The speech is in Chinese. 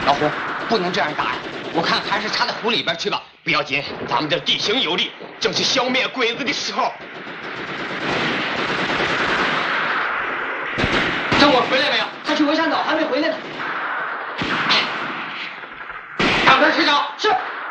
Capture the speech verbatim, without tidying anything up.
老胡，不能这样打呀！我看还是插在湖里边去吧。不要紧，咱们这地形有利，正是消灭鬼子的时候。等我回来没有？ 他去围山岛，还没回来呢。